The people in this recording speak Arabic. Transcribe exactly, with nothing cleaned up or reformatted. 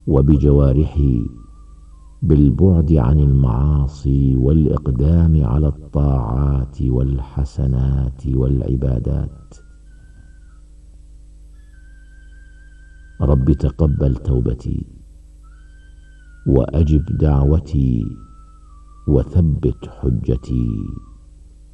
وبجوارحي بالبعد عن المعاصي والإقدام على الطاعات والحسنات والعبادات. رب تقبل توبتي وأجب دعوتي وثبت حجتي.